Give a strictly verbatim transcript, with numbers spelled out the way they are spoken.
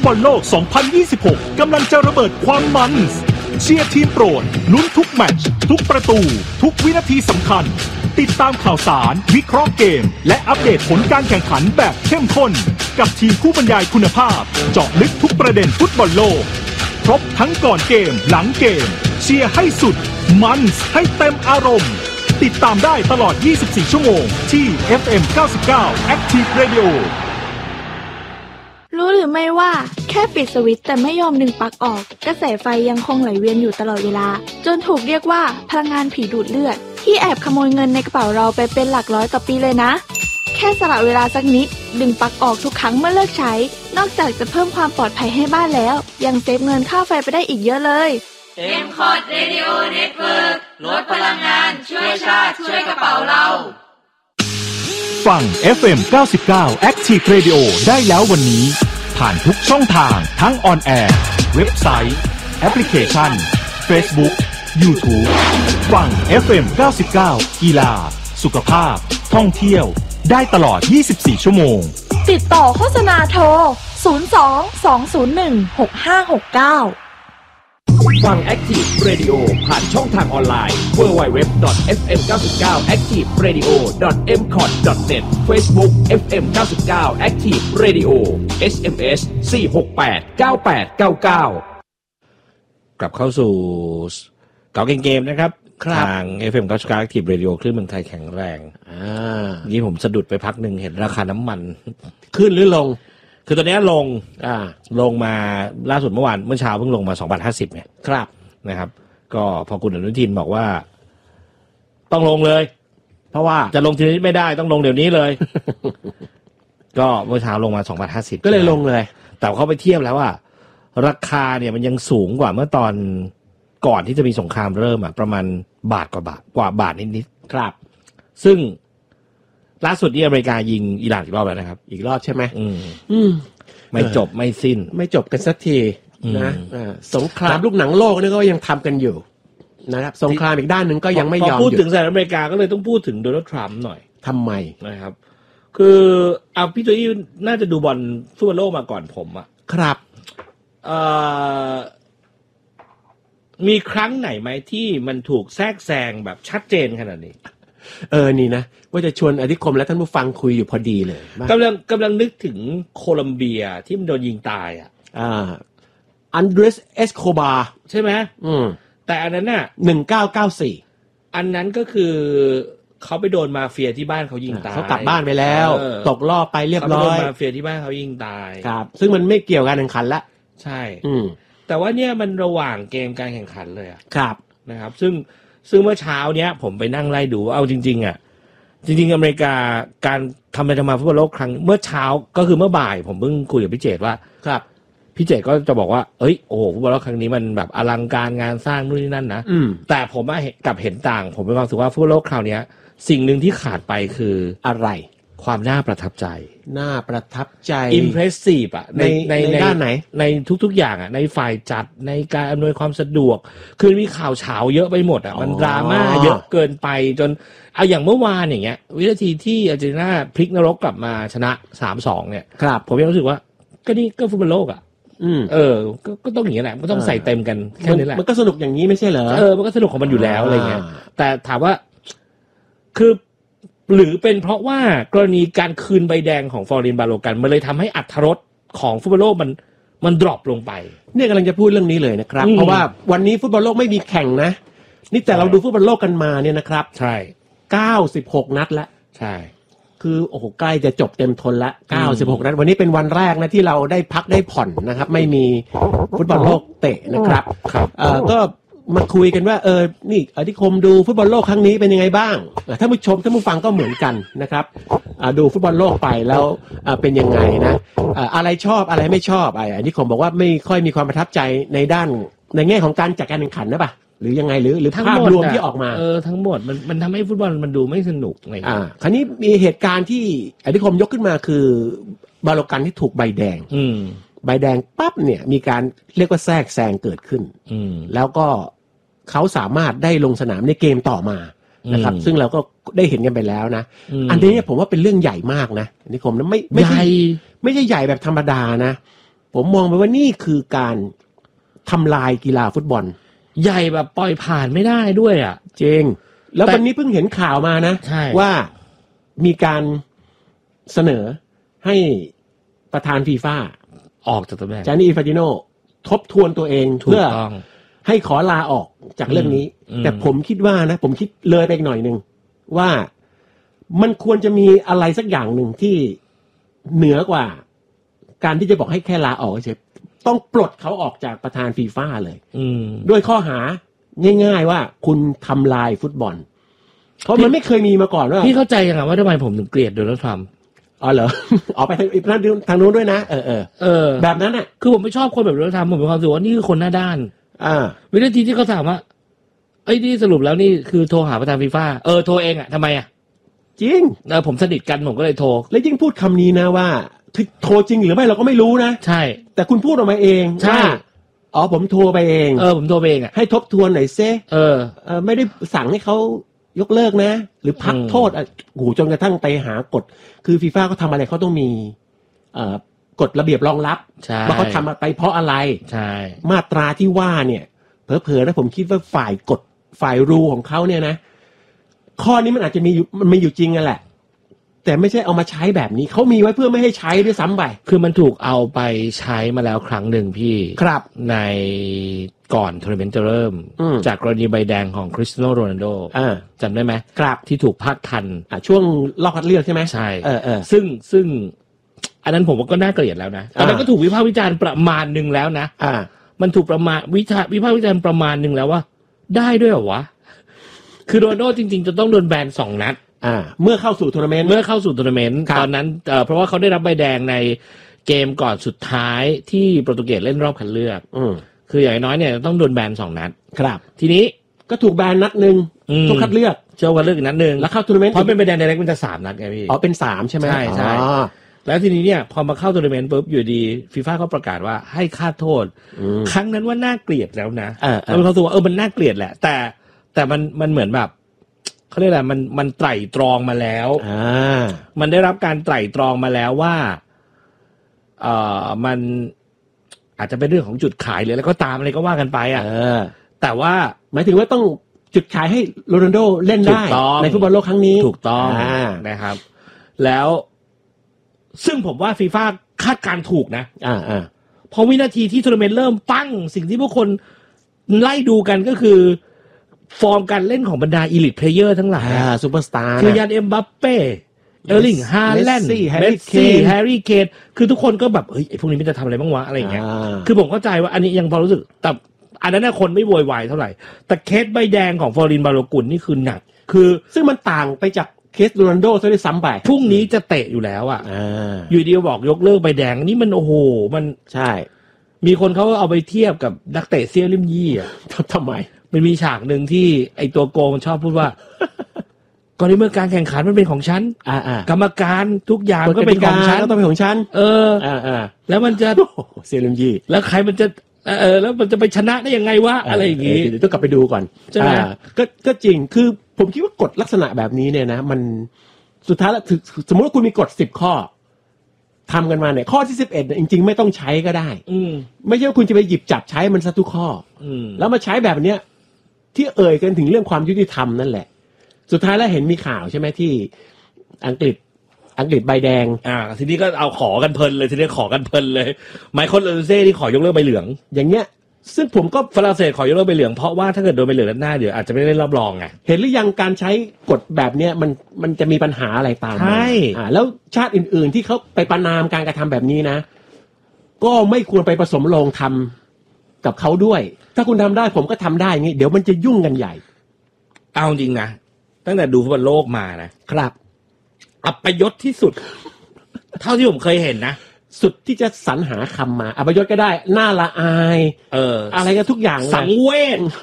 บอลโลก สองพันยี่สิบหก กำลังจะระเบิดความมันเชียร์ทีมโปรดลุ้นทุกแมตช์ทุกประตูทุกวินาทีสำคัญติดตามข่าวสารวิเคราะห์เกมและอัปเดตผลการแข่งขันแบบเข้มข้นกับทีมผู้บรรยายคุณภาพเจาะลึกทุกประเด็นฟุตบอลโลกครบทั้งก่อนเกมหลังเกมเชียร์ให้สุดมันให้เต็มอารมณ์ติดตามได้ตลอดยี่สิบสี่ชั่วโมงที่ เอฟ เอ็ม เก้าสิบเก้า Active Radio รู้หรือไม่ว่าแค่ปิดสวิตช์แต่ไม่ยอมดึงปลั๊กออกกระแสไฟยังคงไหลเวียนอยู่ตลอดเวลาจนถูกเรียกว่าพลังงานผีดูดเลือดที่แอบขโมยเงินในกระเป๋าเราไปเป็นหลักร้อยต่อปีเลยนะแค่สละเวลาสักนิดดึงปลั๊กออกทุกครั้งเมื่อเลิกใช้นอกจากจะเพิ่มความปลอดภัยให้บ้านแล้วยังเซฟเงินค่าไฟไปได้อีกเยอะเลยเอ็ม คอร์ด Radio Network ลดพลังงานช่วยชาติช่วยกระเป๋าเราฟัง เอฟ เอ็ม เก้าสิบเก้า Active Radio ได้แล้ววันนี้ผ่านทุกช่องทางทั้งออนแอร์เว็บไซต์แอปพลิเคชัน Facebook YouTube ฟัง เอฟ เอ็ม เก้าสิบเก้า กีฬาสุขภาพท่องเที่ยวได้ตลอดยี่สิบสี่ชั่วโมงติดต่อโฆษณาโทรศูนย์ สอง สอง ศูนย์ หนึ่ง หก ห้า หก เก้าฟัง Active Radio ผ่านช่องทางออนไลน์ ดับเบิลยู ดับเบิลยู ดับเบิลยู ดอท เอฟ เอ็ม เก้าสิบเก้า แอคทีฟเรดิโอ ดอท เอ็ม คอร์ด ดอท เน็ต Facebook เอฟ เอ็ม เก้าสิบเก้า Active Radio เอส เอ็ม เอส สี่ หก แปด เก้า แปด เก้า เก้ากลับเข้าสู่เก่าเกมๆนะครับทาง เอฟ เอ็ม เก้าสิบเก้า Active Radio คลื่นเมืองไทยแข็งแรงอ่านี้ผมสะดุดไปพักนึงเห็นราคาน้ำมันขึ้นหรือลงคือตอนนี้ลงอ่าลงมาล่าสุดเมื่อวานเมื่อเช้าเพิ่งลงมาสองบาทห้าสิบเนี่ยครับนะครับก็พอคุณอนุทินบอกว่าต้องลงเลยเพราะว่าจะลงทีนี้ไม่ได้ต้องลงเดี๋ยวนี้เลย ก็เมื่อเช้าลงมาสองบาทห้าสิบก็เลยลงเลยแต่เขาไปเทียบแล้วว่าราคาเนี่ยมันยังสูงกว่าเมื่อตอนก่อนที่จะมีสงครามเริ่มอ่ะประมาณบาทกว่าบาทกว่าบาทนิดๆครับซึ่งล่าสุดที่อเมริกายิงอิหร่านอีกรอบแล้วนะครับอีกรอบใช่ไหมอืมอืมไม่จบไม่สิ้นไม่จบกันสักทีนะสงครามลูกหนังโลกนี่ก็ยังทำกันอยู่นะครับสงครามอีกด้านหนึ่งก็ยังไม่ยอมหยุดพอพูดถึงสหรัฐอเมริกาก็เลยต้องพูดถึงโดนัลด์ทรัมป์หน่อยทำไมนะครับคือเอาพี่ตัวอี้น่าจะดูบอลฟุตบอลโลกมาก่อนผมอ่ะครับเอ่อมีครั้งไหนไหมที่มันถูกแทรกแซงแบบชัดเจนขนาดนี้เออนี่นะว่าจะชวนอธิคมและท่านผู้ฟังคุยอยู่พอดีเลยกำลังกำลังนึกถึงโคลัมเบียที่มันโดนยิงตายอ่ะอ่าอันเดรสเอสโคบาใช่ไหมอืมแต่อันนั้นน่ะหนึ่งเก้าเก้าสี่อันนั้นก็คือเขาไปโดนมาเฟียที่บ้านเขายิงตายเขากลับบ้านไปแล้วตกรอบไปเรียบร้อยเขาโดนมาเฟียที่บ้านเขายิงตายครับซึ่งมันไม่เกี่ยวกับการแข่งขันละใช่อืมแต่ว่าเนี่ยมันระหว่างเกมการแข่งขันเลยอ่ะครับนะครับซึ่งซึ่งเมื่อเช้าเนี้ยผมไปนั่งไล่ดูเอาจริงๆอ่ะจริงๆอเมริกาการทำไปทำมาฟุตบอลโลกครั้งเมื่อเช้าก็คือเมื่อบ่ายผมเพิ่งคุยกับพี่เจตว่าครับพี่เจตก็จะบอกว่าเอ้ยโอ้โหฟุตบอลโลกครั้งนี้มันแบบอลังการงานสร้างนู่นนี่นั่นนะแต่ผมกลับเห็นต่างผมมีความรู้สึกว่าฟุตบอลโลกคราวนี้สิ่งหนึ่งที่ขาดไปคืออะไรความน่าประทับใจน่าประทับใจ impressive อ่ะในในในด้านไหนในทุกๆอย่างอ่ะในฝ่ายจัดในการอำนวยความสะดวกคือมีข่าวเฉาเยอะไปหมดอ่ะมันดราม่าเยอะเกินไปจนเอาอย่างเมื่อวานอย่างเงี้ยวินาทีที่อาร์เจนตินาพลิกนรกกลับมาชนะ สามสอง เนี่ยครับผมยังรู้สึกว่าก็นี่ก็ฟุตบอลโลกอ่ะเออก็ก็ต้องอย่างนี้แหละก็ต้องใส่เต็มกันแค่นี้แหละมันก็สนุกอย่างนี้ไม่ใช่เหรอเออมันก็สนุกของมันอยู่แล้วอะไรเงี้ยแต่ถามว่าคือหรือเป็นเพราะว่ากรณีการคืนใบแดงของฟลอรินบาโลกันมันเลยทำให้อรรถรสของฟุตบอลโลกมันมันดรอปลงไปเนี่ยกำลังจะพูดเรื่องนี้เลยนะครับเพราะว่าวันนี้ฟุตบอลโลกไม่มีแข่งนะนี่แต่เราดูฟุตบอลโลกกันมาเนี่ยนะครับใช่เก้าสิบหกนัดแล้วใช่คือโอ้โหใกล้จะจบเต็มทนละเก้าสิบหกนัดวันนี้เป็นวันแรกนะที่เราได้พักได้ผ่อนนะครับไม่มีฟุตบอลโลกเตะนะครับครับเอ่อก็มาคุยกันว่าเออนี่อธิคมดูฟุตบอลโลกครั้งนี้เป็นยังไงบ้างท่านผู้ชมท่านผู้ฟังก็เหมือนกันนะครับดูฟุตบอลโลกไปแล้วเป็นยังไงนะอะไรชอบอะไรไม่ชอบไอ้อธิคมบอกว่าไม่ค่อยมีความประทับใจในด้านในแง่ของการจัดการแข่งขันนะป่ะหรือยังไงหรือหรือภาพรวมที่ออกมาเออทั้งหมดมันมันทำให้ฟุตบอลมันดูไม่สนุกไงอ่าคราวนี้มีเหตุการณ์ที่อธิคมยกขึ้นมาคือบาโลกันที่ถูกใบแดงอืมใบแดงปั๊บเนี่ยมีการเรียกว่าแทรกแซงเกิดขึ้นอืมแล้วก็เขาสามารถได้ลงสนามในเกมต่อมานะครับซึ่งเราก็ได้เห็นกันไปแล้วนะอันนี้ผมว่าเป็นเรื่องใหญ่มากนะนิคมนะไม่ไม่ใช่ไม่ใช่ใหญ่แบบธรรมดานะผมมองไปว่านี่คือการทำลายกีฬาฟุตบอลใหญ่แบบปล่อยผ่านไม่ได้ด้วยอ่ะจริงแล้ววันนี้เพิ่งเห็นข่าวมานะว่ามีการเสนอให้ประธานฟีฟ่าออกจากตำแหน่งจานี่อินฟานติโนทบทวนตัวเองเพื่อให้ขอลาออกจากเรื่องนี้แต่ผมคิดว่านะผมคิดเลยไปอีกหน่อยนึงว่ามันควรจะมีอะไรสักอย่างหนึ่งที่เหนือกว่าการที่จะบอกให้แค่ลาออกเฉยต้องปลดเขาออกจากประธานฟีฟ่าเลยด้วยข้อหาง่ายๆว่าคุณทำลายฟุตบอลเพราะมันไม่เคยมีมาก่อนว่าพี่เข้าใจยังไงว่าทำไมผมถึงเกลียดโดนัลด์ทรัมป์อ๋อเหรอออกไปทางทางทางนู้นด้วยนะเออเออเออแบบนั้นอ่ะคือผมไม่ชอบคนแบบโดนัลด์ทรัมป์ผมมีความรู้สึกว่านี่คือคนหน้าด้านอ่าวินาทีที่เขาถามว่าไอ้นี่สรุปแล้วนี่คือโทรหาประธานฟีฟ่าเออโทรเองอ่ะทำไมอ่ะจริงเออผมสนิทกันผมก็เลยโทรแล้วยิ่งพูดคำนี้นะว่าโทรจริงหรือไม่เราก็ไม่รู้นะใช่แต่คุณพูดออกมาเองใช่อ๋อผมโทรไปเองเออผมโทรไปเองอ่ะให้ทบทวนหน่อยเซ่เออเออไม่ได้สั่งให้เขายกเลิกนะหรือพักโทษอ่ะโหจนกระทั่งไปหากฎคือฟีฟ่าเขาทำอะไรเขาต้องมีเอ่อกฎระเบียบรองรับว่าเขาทำไปเพราะอะไรใช่มาตราที่ว่าเนี่ยเผลอๆนะผมคิดว่าฝ่ายกฎฝ่ายรูของเขาเนี่ยนะข้อนี้มันอาจจะมีอยู่มันมีอยู่จริงนั่นแหละแต่ไม่ใช่เอามาใช้แบบนี้เขามีไว้เพื่อไม่ให้ใช้ด้วยซ้ำไปคือมันถูกเอาไปใช้มาแล้วครั้งหนึ่งพี่ครับในก่อนทัวร์นาเมนต์จะเริ่มจากกรณีใบแดงของคริสเตียโนโรนัลโดจำได้ไหมครับที่ถูกพากทันช่วงรอบคัดเลือกใช่ไหมใช่เออเออซึ่งซึ่งอันนั้นผมว่าก็น่าเกลียดแล้วนะตอนนั้นก็ถูกวิพากษ์วิจารณ์ประมาณหนึ่งแล้วนะอ่ามันถูกประมาณวิจารณ์วิพากษ์วิจารณ์ประมาณหนึ่งแล้วว่าได้ด้วยเหรอวะคือโรนัลโดจริงๆจะต้องโดนแบนสองนัดอ่าเมื่อเข้าสู่ทัวร์นาเมนต์เมื่อเข้าสู่ทัวร์นาเมนต์ตอนนั้นเอ่อเพราะว่าเขาได้รับใบแดงในเกมก่อนสุดท้ายที่โปรตุเกสเล่นรอบคัดเลือกอืมคืออย่างน้อยเนี่ยต้องโดนแบนสองนัดครับทีนี้ก็ถูกแบนนัดนึงช่วงคัดเลือกช่วงคัดเลือกอีกนัดนึงแล้วเข้าทัวร์นาเมนต์เพราะเป็นใบแดงไดเรกมันจะสามนัดไงพี่อ๋อเป็นสามใช่มั้ยใช่ใช่แล้วทีนี้เนี่ยพอมาเข้าทัวร์นาเมนต์ปุ๊บอยู่ดีฟีฟ่าก็ประกาศว่าให้ค่าโทษครั้งนั้นว่าน่าเกลียดแล้วนะเออเออเขาตัวเออมันน่าเกลียดแหละแต่แต่มันมันเหมือนแบบเขาเรียกอะไรมันมันไตร่ตรองมาแล้วอ่ามันได้รับการไตร่ตรองมาแล้วว่าเอ่อมันอาจจะเป็นเรื่องของจุดขายหรืออะไรก็ตามอะไรก็ว่ากันไปอ่ะแต่ว่าหมายถึงว่าต้องจุดขายให้โรนัลโดเล่นได้ในฟุตบอลโลกครั้งนี้ถูกต้องนะครับแล้วซึ่งผมว่าฟีฟ่าคาดการถูกนะอ่าอ่าพอวินาทีที่ทัวร์นาเมนต์เริ่มปั้งสิ่งที่พวกคนไล่ดูกันก็คือฟอร์มการเล่นของบรรดาอีลิทเพลเยอร์ทั้งหลายอ่าซูเปอร์สตาร์คือยันเอ็มบัปเป้เออร์ลิงฮาแลนด์เมสซี่แฮร์รี่เคนคือทุกคนก็แบบเฮ้ยไอ้พวกนี้มันจะทำอะไรบ้างวะอะไรอย่างเงี้ยคือผมเข้าใจว่าอันนี้ยังพอรู้สึกแต่อันนั้นคนไม่โวยวายเท่าไหร่แต่เคสใบแดงของฟลอรินบาโลกุลนี่คือหนักคือซึ่งมันต่างไปจากเคสโรนัลโดซะด้วยซ้ำไปพรุ่งนี้จะเตะอยู่แล้วอ่ะอยู่ดีบอกยกเลิกใบแดงนี่มันโอ้โหมันใช่มีคนเขาเอาไปเทียบกับนักเตะเซี่ยริมยี่อ่ะทำไมมันมีฉากหนึ่งที่ไอตัวโกงมันชอบพูดว่าก่อนที่เมื่อการแข่งขันมันเป็นของฉันกรรมการทุกอย่างก็เป็นของฉันต้องเป็นของฉันเออแล้วมันจะเซี่ยริมยี่แล้วใครมันจะเออแล้วมันจะไปชนะได้ยังไงวะอะไรอย่างงี้เดี๋ยวต้องกลับไปดูก่อนใช่ไหมก็ก็จริงคือผมคิดว่ากฎลักษณะแบบนี้เนี่ยนะมันสุดท้ายแล้วสมมติว่าคุณมีกฎสิบข้อทำกันมาเนี่ยข้อที่สิบเอ็ดจริงๆไม่ต้องใช้ก็ได้ไม่ใช่ว่าคุณจะไปหยิบจับใช้มันซะทุกข้อแล้วมาใช้แบบเนี้ยที่เอ่ยกันถึงเรื่องความยุติธรรมนั่นแหละสุดท้ายแล้วเห็นมีข่าวใช่ไหมที่อังกฤษอังกฤษใบแดงอ่าทีนี้ก็เอาขอกันเพลินเลยทีนี้ขอกันเพลินเลยไมเคิล เออร์เซ่ที่ขอยกเลิกใบเหลืองอย่างเงี้ยซึ่งผมก็ฝรั่งเศสขอยกเลิกใบเหลืองเพราะว่าถ้าเกิดโดนใบเหลืองนัดหน้าเดี๋ยวอาจจะไม่ได้รับรองไงเห็นหรือยังการใช้กฎแบบเนี้ยมันมันจะมีปัญหาอะไรตามมาใช่อ่าแล้วชาติอื่นๆที่เขาไปประณามการกระทำแบบนี้นะก็ไม่ควรไปผสมโรงทำกับเขาด้วยถ้าคุณทำได้ผมก็ทำได้งี้เดี๋ยวมันจะยุ่งกันใหญ่เอาจริงนะตั้งแต่ดูฟุตบอลโลกมานะครับอัปยศที่สุดเท่าที่ผมเคยเห็นนะสุดที่จะสรรหาคำมาอัปยศก็ได้น่าละอายเอออะไรก็ทุกอย่างสังเวช